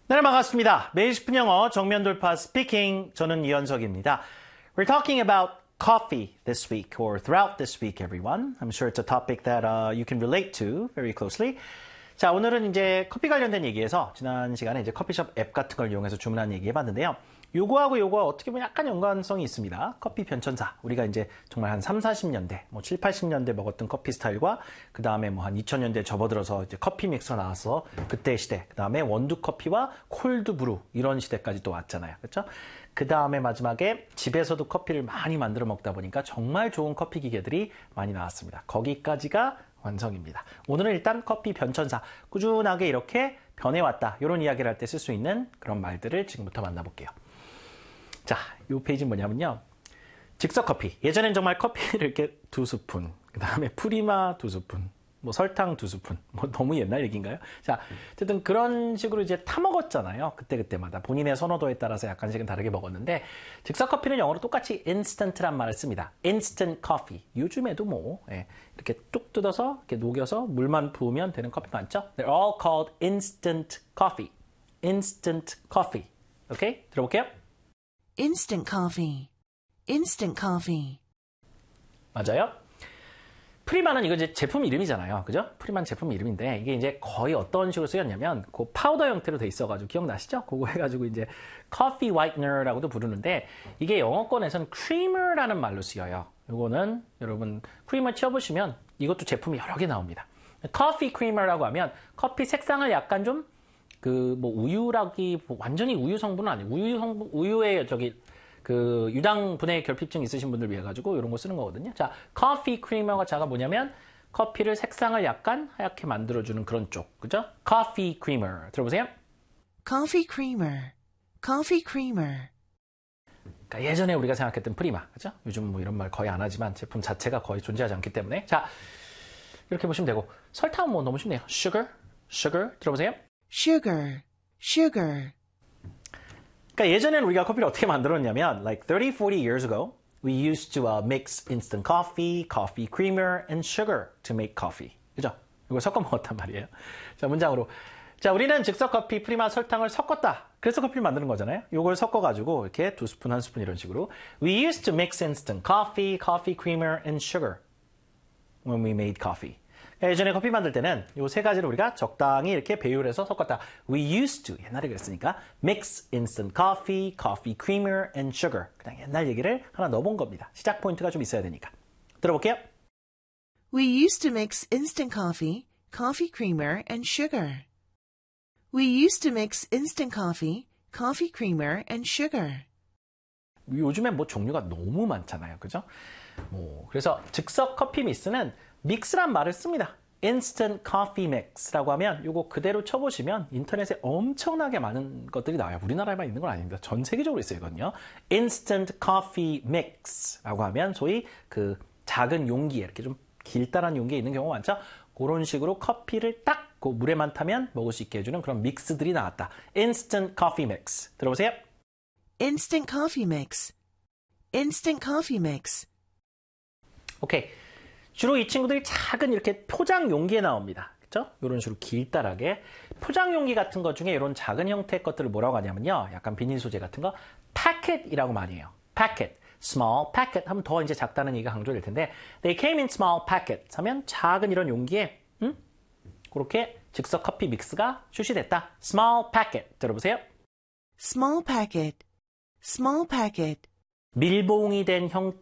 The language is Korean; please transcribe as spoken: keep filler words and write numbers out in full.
네, 반갑습니다. 매일 십 분 영어 정면 돌파 스피킹. 저는 이현석입니다. We're talking about coffee this week or throughout this week, everyone. I'm sure it's a topic that uh, you can relate to very closely. 자, 오늘은 이제 커피 관련된 얘기에서 지난 시간에 이제 커피숍 앱 같은 걸 이용해서 주문한 얘기 해봤는데요. 요거하고 요거와 어떻게 보면 약간 연관성이 있습니다. 커피 변천사. 우리가 이제 정말 한 삼, 사십 년대, 뭐 칠, 팔십 년대 먹었던 커피 스타일과 그 다음에 뭐 한 이천 년대 접어들어서 이제 커피 믹스가 나와서 그때 시대, 그 다음에 원두 커피와 콜드 브루 이런 시대까지 또 왔잖아요. 그렇죠? 그 다음에 마지막에 집에서도 커피를 많이 만들어 먹다 보니까 정말 좋은 커피 기계들이 많이 나왔습니다. 거기까지가 완성입니다. 오늘은 일단 커피 변천사, 꾸준하게 이렇게 변해왔다. 이런 이야기를 할 때 쓸 수 있는 그런 말들을 지금부터 만나볼게요. 자, 이 페이지는 뭐냐면요. 즉석 커피. 예전엔 정말 커피를 이렇게 두 스푼, 그 다음에 프리마 두 스푼, 뭐 설탕 두 스푼, 뭐 너무 옛날 얘기인가요? 자, 어쨌든 그런 식으로 이제 타 먹었잖아요. 그때그때마다. 본인의 선호도에 따라서 약간씩은 다르게 먹었는데, 즉석 커피는 영어로 똑같이 instant란 말을 씁니다. instant coffee. 요즘에도 뭐, 예, 이렇게 뚝 뜯어서, 이렇게 녹여서 물만 부으면 되는 커피 많죠? They're all called instant coffee. instant coffee. 오케이? 들어볼게요. Instant coffee. Instant coffee. 맞아요. 프리마는 이거 이제 제품 이름이잖아요. 그죠? 프리만 제품 이름인데 이게 이제 거의 어떤 식으로 쓰였냐면 그 파우더 형태로 돼 있어가지고 기억나시죠? 그거 해가지고 이제 커피 화이트너라고도 부르는데 이게 영어권에서는 크리머라는 말로 쓰여요. 이거는 여러분 크리머 치워보시면 이것도 제품이 여러 개 나옵니다. 커피 크리머라고 하면 커피 색상을 약간 좀 그 뭐 우유라기 완전히 우유 성분은 아니고 우유 성분 우유에 저기 그 유당 분해 결핍증 있으신 분들 위해 가지고 이런 거 쓰는 거거든요. 자, 커피 크리머가 자가 뭐냐면 커피를 색상을 약간 하얗게 만들어 주는 그런 쪽. 그죠? 커피 크리머. 들어보세요. Coffee creamer. Coffee creamer. 그러니까 예전에 우리가 생각했던 프리마. 그죠? 요즘 뭐 이런 말 거의 안 하지만 제품 자체가 거의 존재하지 않기 때문에. 자, 이렇게 보시면 되고 설탕은 뭐 너무 쉽네요. sugar. sugar. 들어보세요. Sugar. Sugar. 그러니까 예전에는 우리가 커피를 어떻게 만들었냐면 like thirty, forty years ago we used to uh, mix instant coffee, coffee creamer and sugar to make coffee. 그죠? 이걸 섞어 먹었단 말이에요. 자, 문장으로. 자, 우리는 즉석 커피, 프리마, 설탕을 섞었다. 그래서 커피를 만드는 거잖아요. 이걸 섞어가지고 이렇게 두 스푼, 한 스푼 이런 식으로 We used to mix instant coffee, coffee creamer and sugar when we made coffee. 예전에 커피 만들 때는 이 세 가지를 우리가 적당히 이렇게 배율해서 섞었다. We used to, 옛날에 그랬으니까 mix instant coffee, coffee creamer and sugar. 그냥 옛날 얘기를 하나 넣어본 겁니다. 시작 포인트가 좀 있어야 되니까. 들어볼게요. We used to mix instant coffee, coffee creamer, and sugar. We used to mix instant coffee, coffee creamer, and sugar. 요즘에 뭐 종류가 너무 많잖아요. 그죠? 뭐, 그래서 즉석 커피 믹스는 믹스란 말을 씁니다. Instant Coffee Mix라고 하면 이거 그대로 쳐보시면 인터넷에 엄청나게 많은 것들이 나와요. 우리나라에만 있는 건 아닙니다. 전 세계적으로 있어요, 이거는요. Instant Coffee Mix라고 하면 소위 그 작은 용기에 이렇게 좀 길다란 용기에 있는 경우가 많죠. 그런 식으로 커피를 딱 그 물에만 타면 먹을 수 있게 해주는 그런 믹스들이 나왔다. Instant Coffee Mix. 들어보세요. Instant coffee mix. Instant coffee mix. 오케이. 주로 이 친구들이 작은 이렇게 포장 용기에 나옵니다. 그렇죠? 이런 식으로 길다랗게 포장 용기 같은 것 중에 이런 작은 형태의 것들을 뭐라고 하냐면요. 약간 비닐 소재 같은 거 packet이라고 많이 해요. packet, small packet 하면 더 이제 작다는 얘기가 강조될 텐데 they came in small packets 하면 작은 이런 용기에 음? 그렇게 즉석 커피 믹스가 출시됐다. small packet 들어보세요. Small packet. Small packet. 밀봉이 된 형,